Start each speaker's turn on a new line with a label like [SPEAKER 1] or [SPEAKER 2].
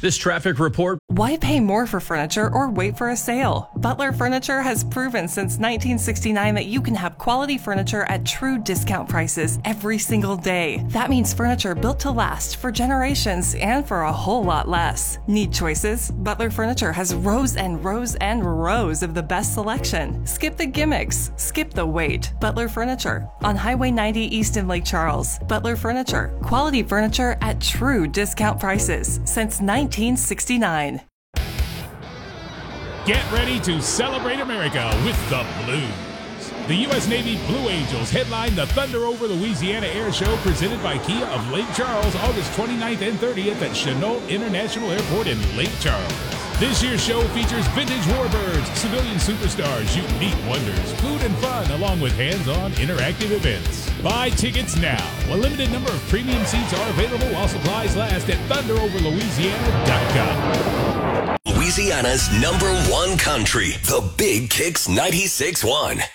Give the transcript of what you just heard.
[SPEAKER 1] This traffic report.
[SPEAKER 2] Why pay more for furniture or wait for a sale? Butler Furniture has proven since 1969 that you can have quality furniture at true discount prices every single day. That means furniture built to last for generations and for a whole lot less. Need choices? Butler Furniture has rows and rows and rows of the best selection. Skip the gimmicks. Skip the wait. Butler Furniture on Highway 90 East in Lake Charles. Butler Furniture. Quality furniture at true discount prices since 1969.
[SPEAKER 3] Get ready to celebrate America with the Blues. The U.S. Navy Blue Angels headline the Thunder Over Louisiana Air Show presented by Kia of Lake Charles August 29th and 30th at Chennault International Airport in Lake Charles. This year's show features vintage warbirds, civilian superstars, unique wonders, food and fun, along with hands-on interactive events. Buy tickets now. A limited number of premium seats are available while supplies last at thunderoverlouisiana.com.
[SPEAKER 4] Louisiana's #1 country, the Big Kicks 96.1.